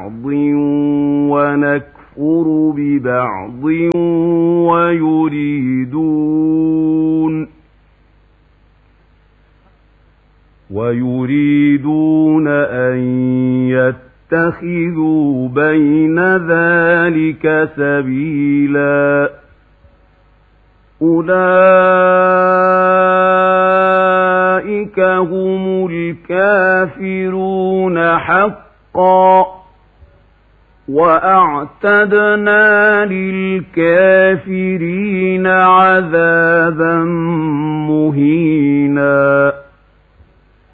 ببعض ونكفر ببعض ويريدون أن يتخذوا بين ذلك سبيلا أولئك هم الكافرون حقا وأعتدنا للكافرين عذابا مهينا